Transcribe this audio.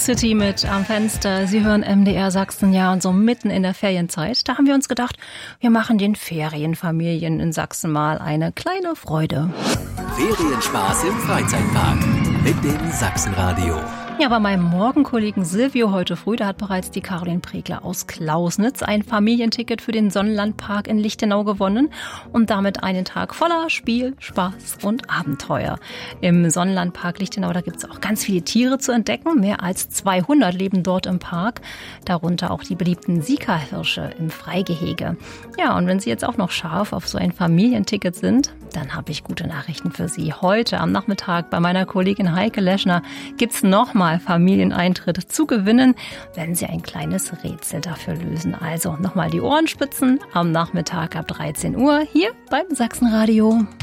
City mit am Fenster. Sie hören MDR Sachsen, ja, und so mitten in der Ferienzeit. Da haben wir uns gedacht, wir machen den Ferienfamilien in Sachsen mal eine kleine Freude. Ferienspaß im Freizeitpark mit dem Sachsenradio. Ja, bei meinem Morgenkollegen Silvio heute früh, da hat bereits die Caroline Pregler aus Klausnitz ein Familienticket für den Sonnenlandpark in Lichtenau gewonnen und damit einen Tag voller Spiel, Spaß und Abenteuer. Im Sonnenlandpark Lichtenau, da gibt es auch ganz viele Tiere zu entdecken. Mehr als 200 leben dort im Park, darunter auch die beliebten Sika-Hirsche im Freigehege. Ja, und wenn Sie jetzt auch noch scharf auf so ein Familienticket sind, dann habe ich gute Nachrichten für Sie. Heute am Nachmittag bei meiner Kollegin Heike Leschner gibt's nochmal Familieneintritt zu gewinnen, wenn Sie ein kleines Rätsel dafür lösen. Also nochmal die Ohren spitzen am Nachmittag ab 13 Uhr hier beim Sachsenradio.